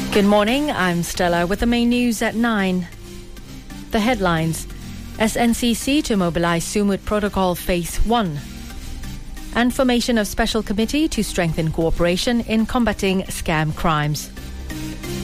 Good morning, I'm Stella with the main news at 9. The headlines: SNCC to mobilise Sumut Protocol Phase 1. And formation of special committee to strengthen cooperation in combating scam crimes.